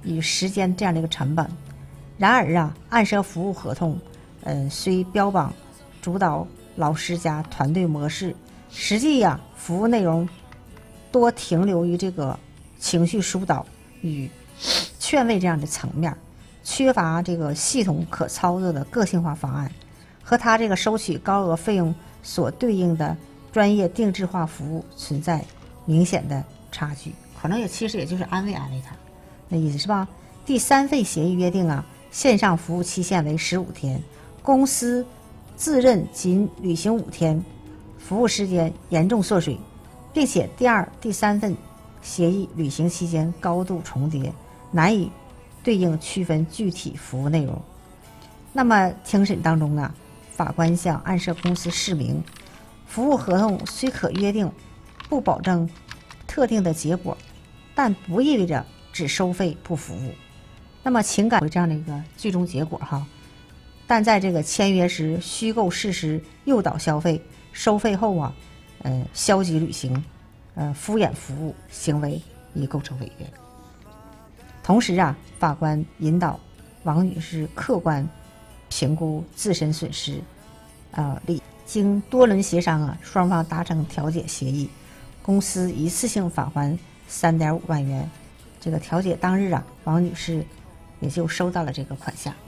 与时间这样的一个成本。然而啊，暗设服务合同，虽标榜主导老师加团队模式，实际呀，服务内容多停留于这个情绪疏导与劝慰这样的层面，缺乏这个系统可操作的个性化方案，和他这个收取高额费用所对应的专业定制化服务存在明显的差距。可能其实也就是安慰安慰他，那意思是吧？第三份协议约定啊，线上服务期限为15天，公司自认仅履行5天，服务时间严重缩水，并且第二、第三份协议履行期间高度重叠，难以对应区分具体服务内容。那么庭审当中啊，法官向暗设公司释明，服务合同虽可约定不保证特定的结果，但不意味着只收费不服务。那么情感为这样的一个最终结果哈，但在这个签约时虚构事实诱导消费，收费后啊，消极履行，敷衍服务行为已构成违约。同时啊，法官引导王女士客观评估自身损失，经多轮协商啊，双方达成调解协议，公司一次性返还3.5万元。这个调解当日啊，王女士也就收到了这个款项。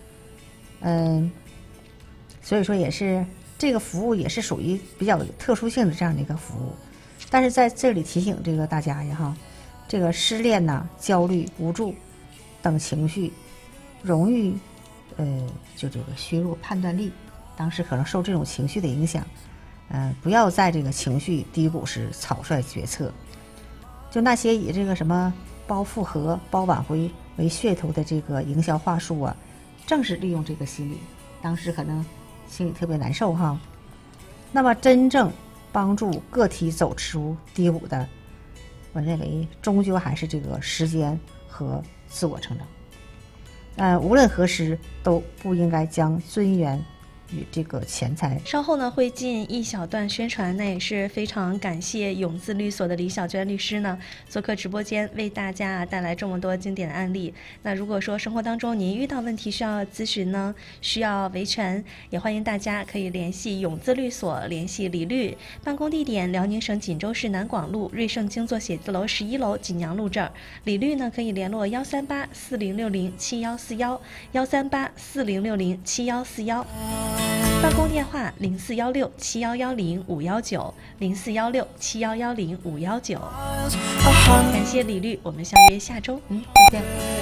所以说也是这个服务也是属于比较特殊性的这样的一个服务。但是在这里提醒这个大家呀哈，这个失恋呐、焦虑、无助等情绪容易就这个削弱判断力，当时可能受这种情绪的影响，不要在这个情绪低谷时草率决策。就那些以这个什么包复合、包挽回为噱头的这个营销话术啊，正是利用这个心理，当时可能心里特别难受哈。那么真正帮助个体走出低谷的，我认为终究还是这个时间和自我成长。无论何时都不应该将尊严与这个钱财。 稍后呢会进一小段宣传，那也是非常感谢永字律所的李小娟律师呢做客直播间，为大家带来这么多经典的案例。那如果说生活当中您遇到问题需要咨询呢，需要维权，也欢迎大家可以联系永字律所，联系李律，办公地点辽宁省锦州市南广路瑞盛精作写字楼11楼锦阳路这儿。李律呢可以联络13840607141，13840607141。办公电话0416711519，0416710519。感谢李律，我们相约下周，再见。